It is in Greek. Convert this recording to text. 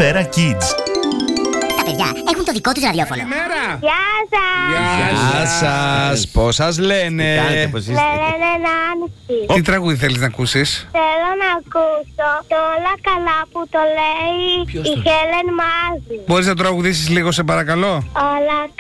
Σφαίρα Kids. Τα παιδιά έχουν το δικό τους ραδιόφωνο. Καλημέρα! Γεια σας! Γεια σας! Πώς σας λένε? Λένε Νάνση. Τι τραγούδι θέλεις να ακούσεις? Θέλω να ακούσω το όλα καλά που το λέει η Χέλεν Μάζη. Μπορείς να τραγουδήσεις λίγο σε παρακαλώ? Όλα